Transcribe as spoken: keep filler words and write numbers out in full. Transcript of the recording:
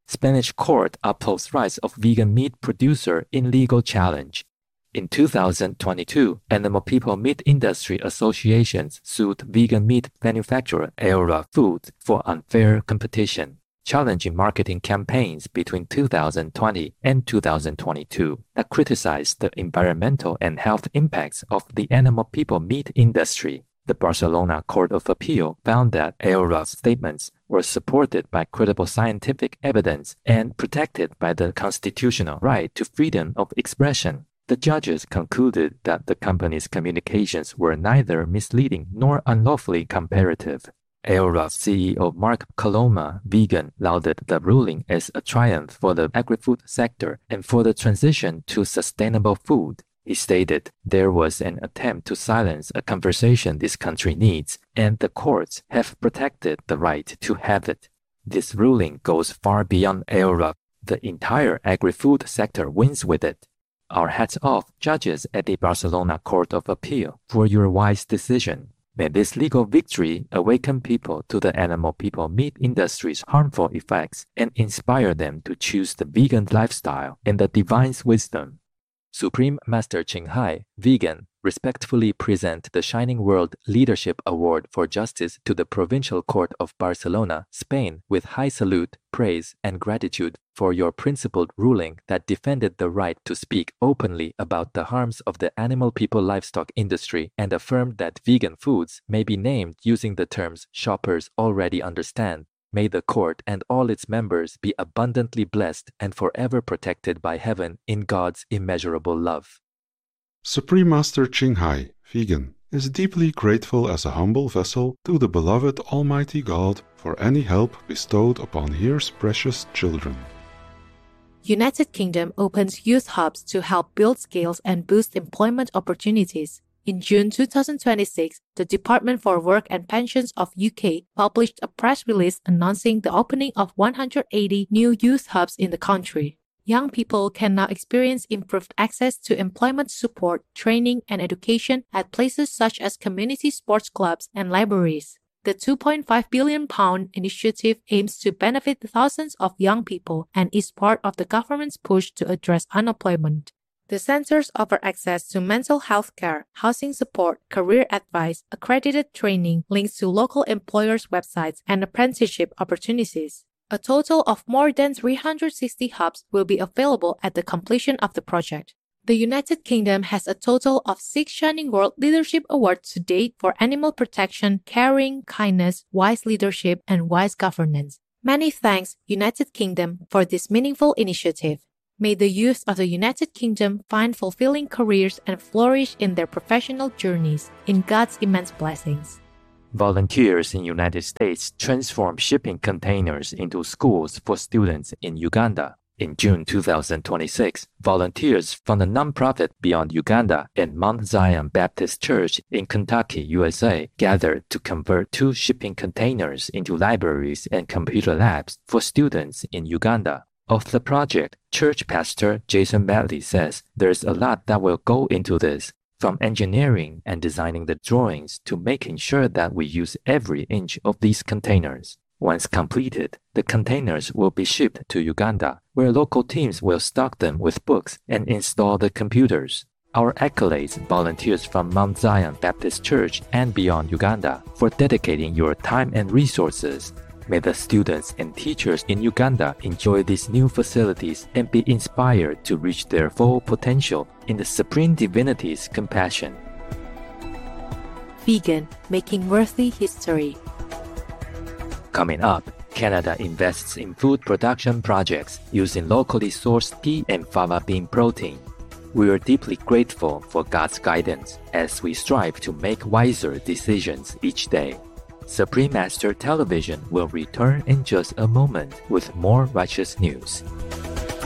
Spanish court upholds rights of vegan meat producer in legal challenge. In two thousand twenty-two, Animal People Meat Industry Associations sued vegan meat manufacturer Aora Foods for unfair competition, challenging marketing campaigns between two thousand twenty and two thousand twenty-two that criticized the environmental and health impacts of the animal people meat industry. The Barcelona Court of Appeal found that Aora's statements were supported by credible scientific evidence and protected by the constitutional right to freedom of expression. The judges concluded that the company's communications were neither misleading nor unlawfully comparative. Aora's C E O Mark Coloma, vegan, lauded the ruling as a triumph for the agri-food sector and for the transition to sustainable food. He stated there was an attempt to silence a conversation this country needs, and the courts have protected the right to have it. This ruling goes far beyond Aora. The entire agri-food sector wins with it. Our hats off, judges at the Barcelona Court of Appeal, for your wise decision. May this legal victory awaken people to the animal people meat industry's harmful effects and inspire them to choose the vegan lifestyle and the divine's wisdom. Supreme Master Ching Hai, vegan, respectfully present the Shining World Leadership Award for Justice to the Provincial Court of Barcelona, Spain, with high salute, praise, and gratitude for your principled ruling that defended the right to speak openly about the harms of the animal people livestock industry and affirmed that vegan foods may be named using the terms shoppers already understand. May the court and all its members be abundantly blessed and forever protected by heaven in God's immeasurable love. Supreme Master Ching Hai, vegan, is deeply grateful as a humble vessel to the beloved Almighty God for any help bestowed upon His precious children. United Kingdom opens youth hubs to help build skills and boost employment opportunities. In June two thousand twenty-six, the Department for Work and Pensions of U K published a press release announcing the opening of one hundred eighty new youth hubs in the country. Young people can now experience improved access to employment support, training, and education at places such as community sports clubs and libraries. The two point five billion pound initiative aims to benefit thousands of young people and is part of the government's push to address unemployment. The centers offer access to mental health care, housing support, career advice, accredited training, links to local employers' websites, and apprenticeship opportunities. A total of more than three hundred sixty hubs will be available at the completion of the project. The United Kingdom has a total of six Shining World Leadership Awards to date for animal protection, caring, kindness, wise leadership, and wise governance. Many thanks, United Kingdom, for this meaningful initiative. May the youth of the United Kingdom find fulfilling careers and flourish in their professional journeys in God's immense blessings. Volunteers in United States transform shipping containers into schools for students in Uganda. In June two thousand twenty-six, volunteers from the nonprofit Beyond Uganda and Mount Zion Baptist Church in Kentucky, U S A, gathered to convert two shipping containers into libraries and computer labs for students in Uganda. Of the project, church pastor Jason Medley says there's a lot that will go into this, from engineering and designing the drawings to making sure that we use every inch of these containers. Once completed, the containers will be shipped to Uganda, where local teams will stock them with books and install the computers. Our accolades, volunteers from Mount Zion Baptist Church and Beyond Uganda, for dedicating your time and resources. May the students and teachers in Uganda enjoy these new facilities and be inspired to reach their full potential in the Supreme Divinity's compassion. Vegan, making worthy history. Coming up, Canada invests in food production projects using locally sourced pea and fava bean protein. We are deeply grateful for God's guidance as we strive to make wiser decisions each day. Supreme Master Television will return in just a moment with more righteous news.